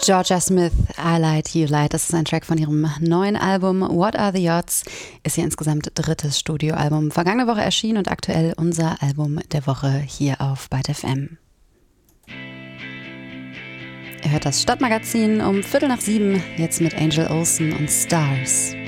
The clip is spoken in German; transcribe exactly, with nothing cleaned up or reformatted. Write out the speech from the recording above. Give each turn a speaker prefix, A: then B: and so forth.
A: Georgia Smith, I Lied, You Lied. Das ist ein Track von ihrem neuen Album What Are the Odds? Ist ihr insgesamt drittes Studioalbum. Vergangene Woche erschienen und aktuell unser Album der Woche hier auf Byte F M. Ihr hört das Stadtmagazin um Viertel nach sieben, jetzt mit Angel Olsen und Stars.